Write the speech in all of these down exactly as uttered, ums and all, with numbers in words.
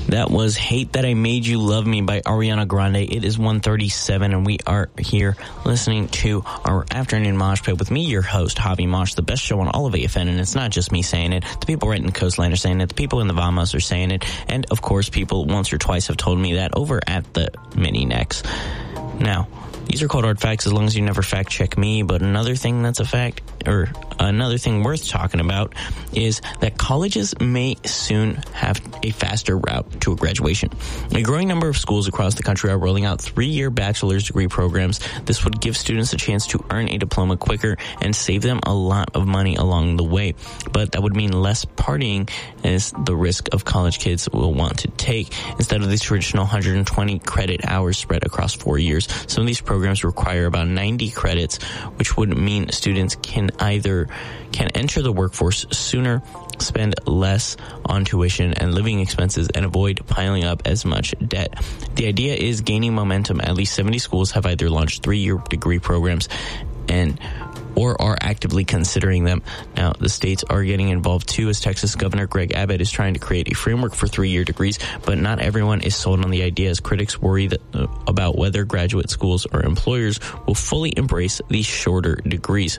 That was Hate That I Made You Love Me by Ariana Grande. It is one thirty-seven, and we are here listening to our afternoon mosh pit with me, your host, Javi Mosh, the best show on all of A F N, and it's not just me saying it. The people right in the coastline are saying it. The people in the Vamos are saying it. And, of course, people once or twice have told me that over at the Mini Necks. Now, these are cold hard facts as long as you never fact check me, but another thing that's a fact, or another thing worth talking about, is that colleges may soon have a faster route to a graduation. A growing number of schools across the country are rolling out three-year bachelor's degree programs. This would give students a chance to earn a diploma quicker and save them a lot of money along the way. But that would mean less partying, as the risk of college kids will want to take, instead of the traditional one hundred twenty credit hours spread across four years. Some of these programs require about ninety credits, which would mean students can either can enter the workforce sooner, spend less on tuition and living expenses, and avoid piling up as much debt. The idea is gaining momentum. At least seventy schools have either launched three-year degree programs and or are actively considering them. Now, the states are getting involved too, as Texas Governor Greg Abbott is trying to create a framework for three-year degrees, but not everyone is sold on the idea, as critics worry that, uh, about whether graduate schools or employers will fully embrace these shorter degrees.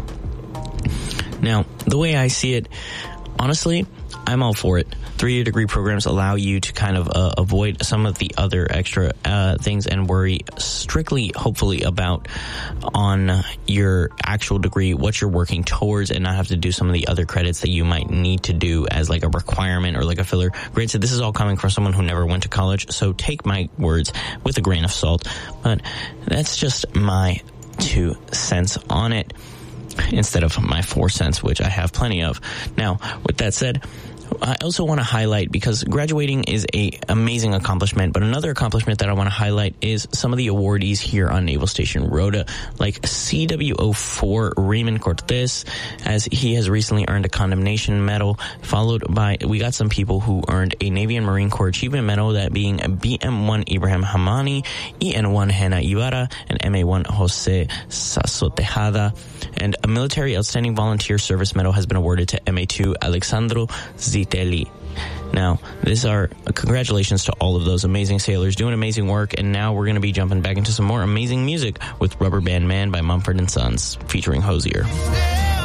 Now, the way I see it, honestly, I'm all for it. Three-year degree programs allow you to kind of uh, avoid some of the other extra uh, things and worry strictly, hopefully, about on your actual degree, what you're working towards, and not have to do some of the other credits that you might need to do as like a requirement or like a filler. Granted, this is all coming from someone who never went to college, so take my words with a grain of salt. But that's just my two cents on it, instead of my four cents, which I have plenty of. Now, with that said, I also want to highlight, because graduating is a amazing accomplishment, but another accomplishment that I want to highlight is some of the awardees here on Naval Station Rota, like C W O four Raymond Cortez, as he has recently earned a condemnation medal, followed by, we got some people who earned a Navy and Marine Corps Achievement Medal, that being B M one Ibrahim Hamani, E N one Hannah Ibarra, and M A one Jose Sasso Tejada. And a Military Outstanding Volunteer Service Medal has been awarded to M A two Alexandro Zitelli. Now, these are uh, congratulations to all of those amazing sailors doing amazing work, and now we're going to be jumping back into some more amazing music with Rubber Band Man by Mumford and Sons featuring Hozier.